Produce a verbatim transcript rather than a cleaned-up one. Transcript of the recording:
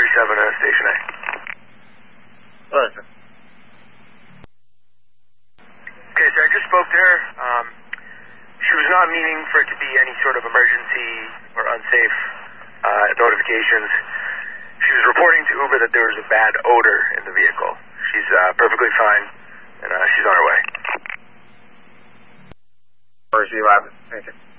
thirty-seven, uh, Station A. Listen. Okay, so I just spoke to her. Um, she was not meaning for it to be any sort of emergency or unsafe uh, notifications. She was reporting to Uber that there was a bad odor in the vehicle. She's uh, perfectly fine, and uh, she's on her way. Where's she live? Thank you.